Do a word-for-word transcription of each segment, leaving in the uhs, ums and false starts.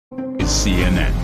is C N N.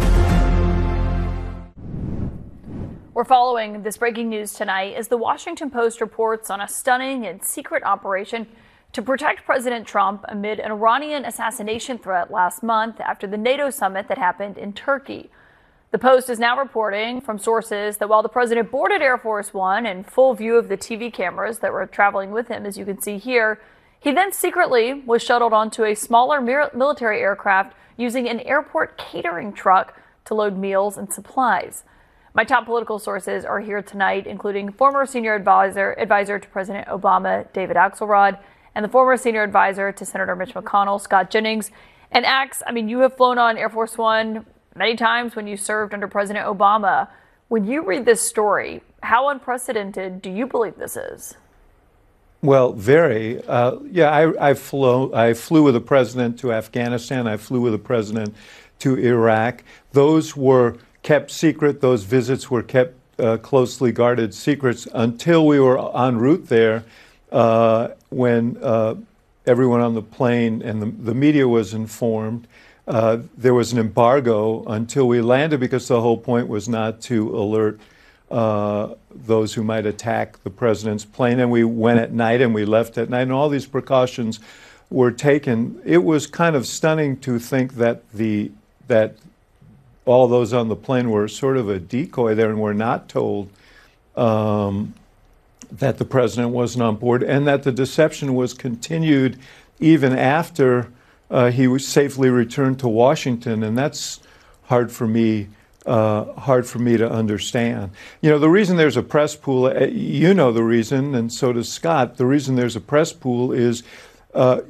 We're following this breaking news tonight as the Washington Post reports on a stunning and secret operation to protect President Trump amid an Iranian assassination threat last month after the NATO summit that happened in Turkey. The Post is now reporting from sources that while the president boarded Air Force One in full view of the T V cameras that were traveling with him, as you can see here, he then secretly was shuttled onto a smaller military aircraft using an airport catering truck to load meals and supplies. My top political sources are here tonight, including former senior advisor, advisor to President Obama, David Axelrod, and the former senior advisor to Senator Mitch McConnell, Scott Jennings. And Ax, I mean, you have flown on Air Force One many times when you served under President Obama. When you read this story, how unprecedented do you believe this is? Well, very. Uh, yeah, I, I, flew, I flew with the president to Afghanistan. I flew with the president to Iraq. Those were kept secret. Those visits were kept uh, closely guarded secrets until we were en route there, uh, when uh, everyone on the plane and the, the media was informed. Uh, there was an embargo until we landed because the whole point was not to alert uh, those who might attack the president's plane. And we went at night and we left at night, and all these precautions were taken. It was kind of stunning to think that the that all those on the plane were sort of a decoy there and were not told um, that the president wasn't on board, and that the deception was continued even after uh, he was safely returned to Washington. And that's hard for me, uh, hard for me to understand. You know, the reason there's a press pool, you know the reason, and so does Scott. The reason there's a press pool is uh,